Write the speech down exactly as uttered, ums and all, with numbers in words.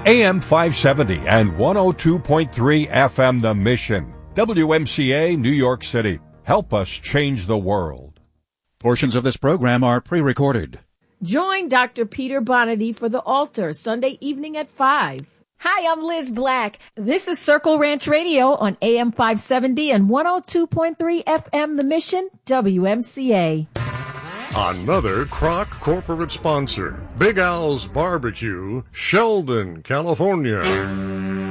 A M five seventy and one oh two point three F M The Mission. W M C A, New York City. Help us change the world. Portions of this program are pre-recorded. Join Doctor Peter Bonity for The Altar, Sunday evening at five. Hi, I'm Liz Black. This is Circle Ranch Radio on A M five seventy and one oh two point three F M The Mission, W M C A. Another Kroc corporate sponsor, Big Al's Barbecue, Sheldon, California.